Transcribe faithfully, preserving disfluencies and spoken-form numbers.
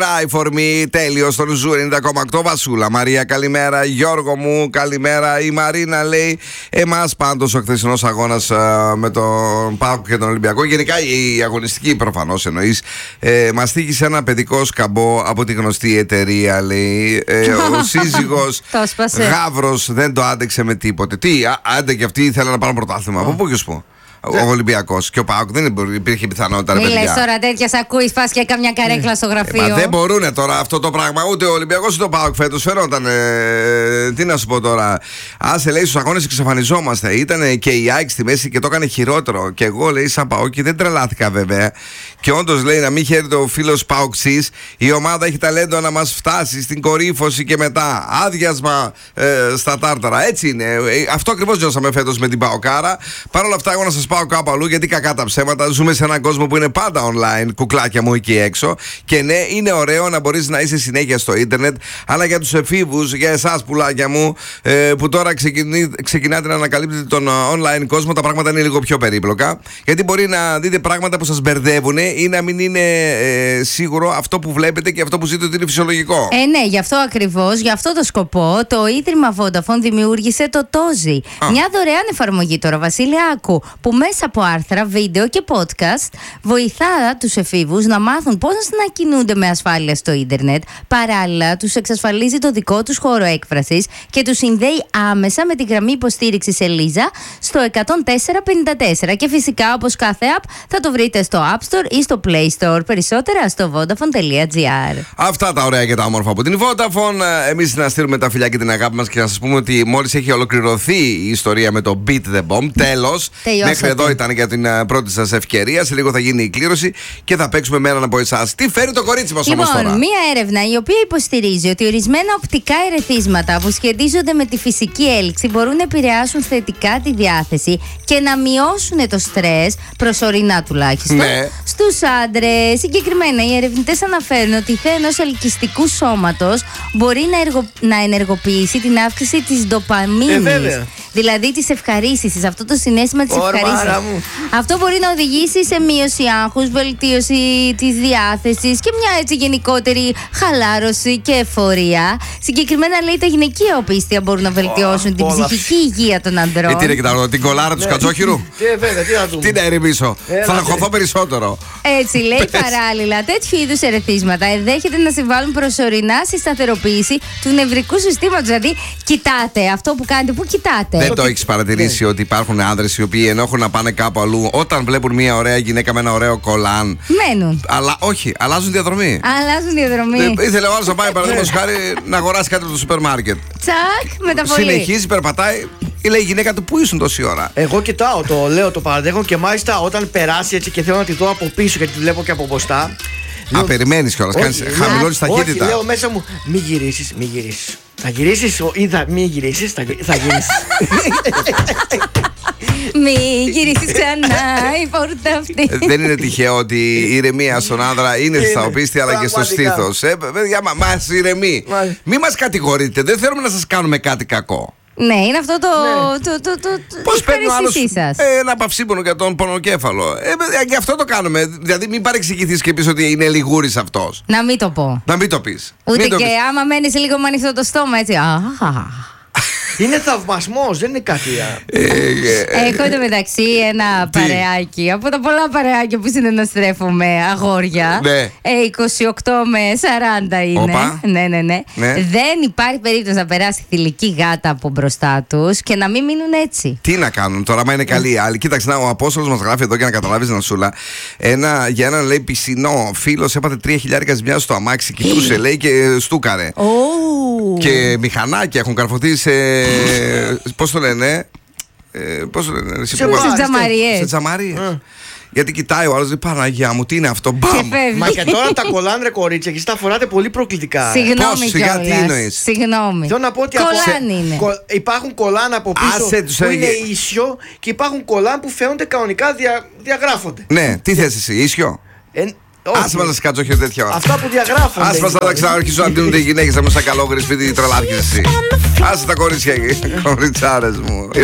Cry for me, τέλειο στον Ζου ενενήντα κόμμα οκτώ. Βασούλα, Μαρία, καλημέρα. Γιώργο μου, καλημέρα. Η Μαρίνα λέει: εμάς πάντως ο χθεσινός αγώνας με τον ΠΑΟΚ και τον Ολυμπιακό, γενικά η αγωνιστική προφανώς εννοείς, ε, μας τύχησε ένα παιδικό σκαμπό από τη γνωστή εταιρεία, λέει. Ε, ο σύζυγος Γαύρος δεν το άντεξε με τίποτε. Τι, άντε και αυτοί ήθελαν να πάρουν πρωτάθλημα. Από πού και σου ο Ολυμπιακός και ο ΠΑΟΚ δεν υπήρχε πιθανότητα. Μη λες τώρα τέτοια, σ' ακούεις, φας και καμιά καρέκλα στο γραφείο. Ε, μα δεν μπορούνε τώρα αυτό το πράγμα. Ούτε ο Ολυμπιακός ούτε ο ΠΑΟΚ φέτος φαινόταν. Ε, τι να σου πω τώρα. Άσε, λέει, στους αγώνες εξαφανιζόμαστε. Ήταν και η ΑΕΚ στη μέση και το έκανε χειρότερο. Και εγώ, λέει, σαν ΠΑΟΚ δεν τρελάθηκα βέβαια. Και όντως, λέει, να μην χαίρεται ο φίλος ΠΑΟΚΣής, η ομάδα έχει ταλέντο να μας φτάσει στην κορύφωση και μετά. Άδειασμα ε, στα τάρταρα. Έτσι είναι. Ε, αυτό ακριβώς νιώσαμε φέτος με την ΠΑΟΚάρα. Παρ' όλα αυτά, εγώ να σας πάω κάπου αλλού, γιατί κακά τα ψέματα. Ζούμε σε έναν κόσμο που είναι πάντα online, κουκλάκια μου εκεί έξω. Και ναι, είναι ωραίο να μπορείς να είσαι συνέχεια στο ίντερνετ, αλλά για τους εφήβους, για εσάς πουλάκια μου, ε, που τώρα ξεκινή, ξεκινάτε να ανακαλύπτετε τον online κόσμο, τα πράγματα είναι λίγο πιο περίπλοκα. Γιατί μπορεί να δείτε πράγματα που σας μπερδεύουν ή να μην είναι ε, σίγουρο αυτό που βλέπετε και αυτό που ζείτε ότι είναι φυσιολογικό. Ε, ναι, γι' αυτό ακριβώς, γι' αυτό το σκοπό, το Ίδρυμα Vodafone δημιούργησε το Tozi. Μια δωρεάν εφαρμογή τώρα, Βασίλη, άκου, που μέσα από άρθρα, βίντεο και podcast βοηθά τους εφήβους να μάθουν πώς να κινούνται με ασφάλεια στο ίντερνετ. Παράλληλα, τους εξασφαλίζει το δικό τους χώρο έκφρασης και τους συνδέει άμεσα με τη γραμμή υποστήριξης Ελίζα στο εκατόν τέσσερα πενήντα τέσσερα. Και φυσικά, όπως κάθε app, θα το βρείτε στο App Store ή στο Play Store. Περισσότερα στο vodafone τελεία gr. Αυτά τα ωραία και τα όμορφα από την Vodafone. Εμείς να στείλουμε τα φιλιά και την αγάπη μας και να σας πούμε ότι μόλις έχει ολοκληρωθεί η ιστορία με το Beat the Bomb. Τέλος. Μέχρι εδώ ήταν για την uh, πρώτη σας ευκαιρία. Σε λίγο θα γίνει η κλήρωση και θα παίξουμε με έναν από εσάς. Τι φέρει το κορίτσι μας όμως τώρα? Λοιπόν, μία έρευνα η οποία υποστηρίζει ότι ορισμένα οπτικά ερεθίσματα που σχετίζονται με τη φυσική έλξη μπορούν να επηρεάσουν θετικά τη διάθεση και να μειώσουν το στρες, προσωρινά τουλάχιστον, ναι, στους άντρες. Συγκεκριμένα, οι ερευνητές αναφέρουν ότι η θέα ενός ελκυστικού σώματος μπορεί να, εργο... να ενεργοποιήσει την αύξηση της ντοπαμίνης. Ε, δηλαδή της ευχαρίστησης, αυτό το συναίσθημα της ευχαρίστησης. Αυτό μπορεί να οδηγήσει σε μείωση άγχους, βελτίωση της διάθεσης και μια έτσι γενικότερη χαλάρωση και εφορία. Συγκεκριμένα, λέει, τα γυναικεία οπίστια μπορούν να βελτιώσουν oh, την oh, ψυχική oh. υγεία των ανδρών. Ε, τι είναι, κοιτάξτε, την κολάρα του Σκατζόχυρου. Τι βέβαια, τι να δούμε. Τι να ερεμήσω. Θα αγχωθώ περισσότερο. Έτσι, λέει, παράλληλα, τέτοιου είδους ερεθίσματα ενδέχεται να συμβάλλουν προσωρινά στη σταθεροποίηση του νευρικού συστήματος. Δηλαδή, κοιτάτε αυτό που κάνετε, πού κοιτάτε. Δεν το έχεις παρατηρήσει ότι υπάρχουν άνδρες οι οποίοι ενώ έχουν να πάνε κάπου αλλού, όταν βλέπουν μια ωραία γυναίκα με ένα ωραίο κολάν, μένουν. Αλλά όχι, αλλάζουν διαδρομή. Αλλάζουν διαδρομή. Ε, ήθελε ο άλλος να πάει, παραδείγματος χάρη, να αγοράσει κάτι από το σούπερ μάρκετ. Τσακ, μεταβολή. Συνεχίζει, περπατάει. Ή λέει η γυναίκα του, πού ήσουν τόση ώρα? Εγώ κοιτάω, το λέω, το παραδέχομαι και μάλιστα όταν περάσει έτσι και θέλω να τη δω από πίσω γιατί τη βλέπω και από μπροστά. Α, περιμένεις κιόλας, κάνεις χαμηλώνεις ταχύτητα. Όχι, λέω μέσα μου, μη γυρίσεις, μη γυρίσεις. Θα γυρίσεις ή θα μη γυρίσεις, θα, θα γυρίσεις. Μη γυρίσεις ξανά η πόρτα αυτή. Δεν είναι τυχαίο ότι η ηρεμία στον άνδρα είναι στα οπίστια αλλά και στο στήθος. Ε, παιδιά, μα, μας ηρεμεί. Μη μας κατηγορείτε, δεν θέλουμε να σας κάνουμε κάτι κακό. Ναι, είναι αυτό το. Ναι. το, το, το, το πώς παίρνει ο άλλος σας. Ε, ένα παυσίμωνο για τον πονοκέφαλο. Ε, γι' αυτό το κάνουμε. Δηλαδή, μην παρεξηγηθείς και πεις ότι είναι λιγούρης αυτός. Να μην το πω. Να μην το πεις. Ούτε μην και το πεις. άμα μένεις λίγο με ανοιχτό το στόμα, έτσι. Είναι θαυμασμός, δεν είναι κάτι. Ε, ε, Έχω εντωμεταξύ ένα τι? παρεάκι από τα πολλά παρεάκια που συνεννοστρέφω με αγόρια. Ναι. Ε, είκοσι οκτώ με σαράντα είναι. Όπα. Ναι, ναι, ναι, ναι. Δεν υπάρχει περίπτωση να περάσει θηλυκή γάτα από μπροστά τους και να μην μείνουν έτσι. Τι να κάνουν τώρα, μα είναι καλοί άλλοι. Κοίταξε, να, ο Απόστολος μας γράφει εδώ για να καταλάβεις, Νασούλα. Ένα, για έναν, λέει, πισινό φίλος έπαθε τρία χιλιάρικα ζημιά στο αμάξι. Κοιτούσε, λέει, και στούκαρε. Oh. Και μηχανάκια έχουν καρφωθεί σε. Πώς το λένε, ε, πώς το λένε, σε τζαμαρίες. Σε τζαμαρίες. Mm. Γιατί κοιτάει ο άλλος, λέει, Παναγιά μου, τι είναι αυτό, μπαμ. Μα και τώρα τα κολλάν, ρε κορίτσια, και τα φοράτε πολύ προκλητικά. Συγγνώμη, σιγά, τι εννοείς? Συγγνώμη. Θέλω να πω ότι κολάν από... είναι. Κο... υπάρχουν κολλάν από πίσω Άσε, που είναι ίσιο και υπάρχουν κολλάν που φαίνονται κανονικά, δια... διαγράφονται. Ναι, τι θες εσύ, ίσιο? Ε, Άσε μας να σκάτσω όχι τέτοια ώρα. Αυτά που διαγράφονται. Άσε μας να τα ξαναρχίσουν να δίνονται οι γυναίκες. Θα μου σαν καλόγρι σπίτι τρελάθηκες εσύ. Άσε τα κορίτσια, κοριτσάρες μου.